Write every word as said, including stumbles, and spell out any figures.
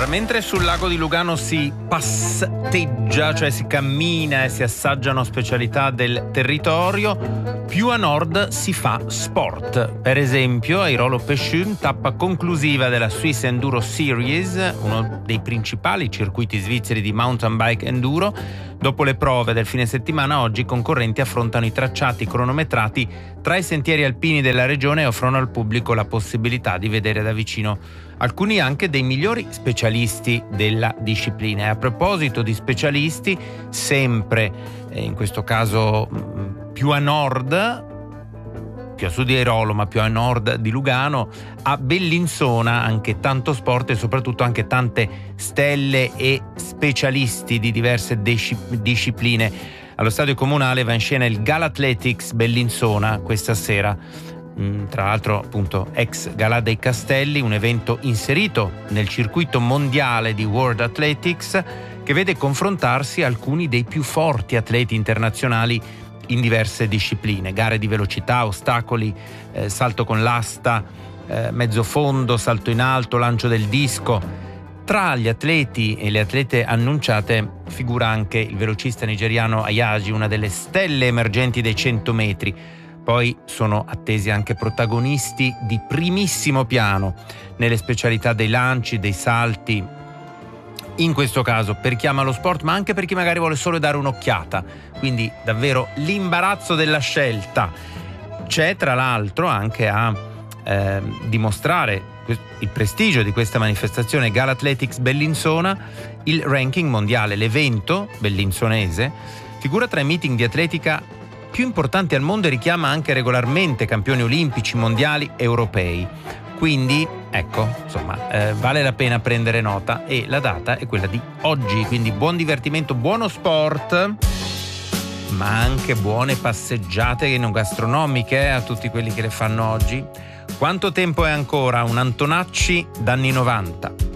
Allora, mentre sul lago di Lugano si pasteggia, cioè si cammina e si assaggiano specialità del territorio, più a nord si fa sport. Per esempio, Airolo Pêchum, tappa conclusiva della Swiss Enduro Series, uno dei principali circuiti svizzeri di mountain bike enduro. Dopo le prove del fine settimana, oggi i concorrenti affrontano i tracciati cronometrati tra i sentieri alpini della regione e offrono al pubblico la possibilità di vedere da vicino alcuni anche dei migliori specialisti della disciplina. E a proposito di specialisti, sempre eh, in questo caso mh, più a nord, più a sud di Airolo ma più a nord di Lugano, a Bellinzona, anche tanto sport e soprattutto anche tante stelle e specialisti di diverse disci- discipline. Allo stadio comunale va in scena il Galathletics Bellinzona questa sera. Tra l'altro, appunto, ex Galà dei Castelli, un evento inserito nel circuito mondiale di World Athletics che vede confrontarsi alcuni dei più forti atleti internazionali in diverse discipline: gare di velocità, ostacoli, eh, salto con l'asta, eh, mezzo fondo, salto in alto, lancio del disco. Tra gli atleti e le atlete annunciate figura anche il velocista nigeriano Ayaji, una delle stelle emergenti dei cento metri. Poi sono attesi anche protagonisti di primissimo piano nelle specialità dei lanci, dei salti. In questo caso per chi ama lo sport, ma anche per chi magari vuole solo dare un'occhiata. Quindi davvero l'imbarazzo della scelta. C'è tra l'altro anche a eh, dimostrare il prestigio di questa manifestazione Galathletics Bellinzona il ranking mondiale. L'evento bellinzonese figura tra i meeting di atletica più importanti al mondo e richiama anche regolarmente campioni olimpici, mondiali, europei. Quindi, ecco, insomma, eh, vale la pena prendere nota e la data è quella di oggi. Quindi buon divertimento, buono sport, ma anche buone passeggiate enogastronomiche eh, a tutti quelli che le fanno oggi. Quanto tempo è ancora? Un Antonacci d'anni novanta.